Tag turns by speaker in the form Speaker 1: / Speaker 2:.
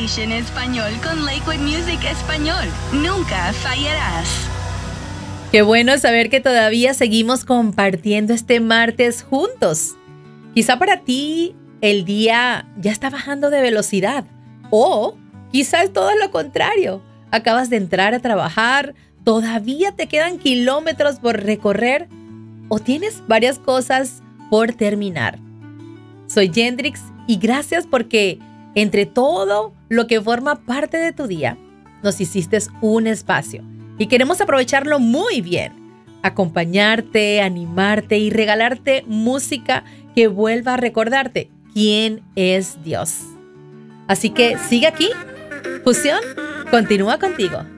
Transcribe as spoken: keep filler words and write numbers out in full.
Speaker 1: Station Español con Lakewood Music Español. Nunca fallarás.
Speaker 2: Qué bueno saber que todavía seguimos compartiendo este martes juntos. Quizá para ti el día ya está bajando de velocidad o quizás es todo lo contrario. Acabas de entrar a trabajar, todavía te quedan kilómetros por recorrer o tienes varias cosas por terminar. Soy Yendrix y gracias porque entre todo lo que forma parte de tu día, nos hiciste un espacio y queremos aprovecharlo muy bien. Acompañarte, animarte y regalarte música que vuelva a recordarte quién es Dios. Así que sigue aquí. Fusión continúa contigo.